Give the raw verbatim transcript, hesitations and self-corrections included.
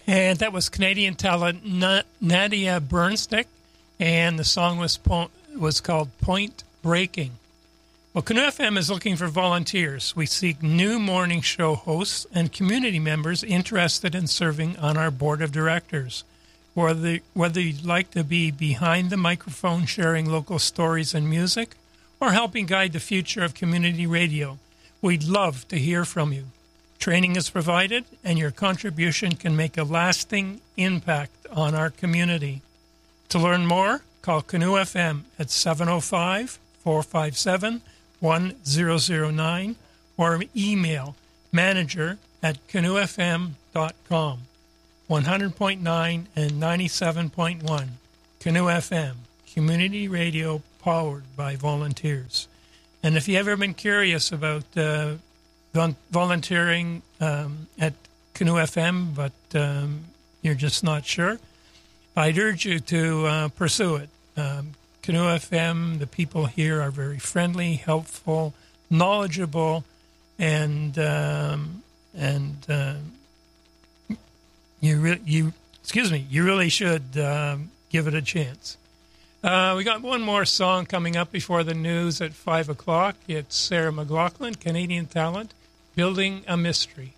And that was Canadian talent Na- Nadia Bernstick, and the song was po- was called Point Breaking. Well, Canoe F M is looking for volunteers. We seek new morning show hosts and community members interested in serving on our board of directors. Whether, whether you'd like to be behind the microphone sharing local stories and music, or helping guide the future of community radio, we'd love to hear from you. Training is provided, and your contribution can make a lasting impact on our community. To learn more, call Canoe F M at seven oh five, four five seven, one zero zero nine or email manager at canoe f m dot com. one hundred point nine and ninety-seven point one. Canoe F M, community radio powered by volunteers. And if you've ever been curious about uh, volunteering um, at Canoe F M, but um, you're just not sure, I'd urge you to uh, pursue it. Um, Canoe F M, the people here are very friendly, helpful, knowledgeable, and um, and uh, you re- you excuse me, you really should um, give it a chance. Uh, we got one more song coming up before the news at five o'clock. It's Sarah McLachlan, Canadian talent, Building a Mystery.